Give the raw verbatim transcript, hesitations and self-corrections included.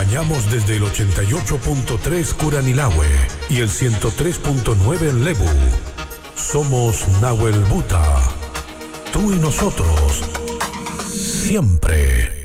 acompañamos desde el ochenta y ocho punto tres Curanilahue y el ciento tres punto nueve en Lebu. Somos Nahuel Buta. Tú y nosotros. Siempre.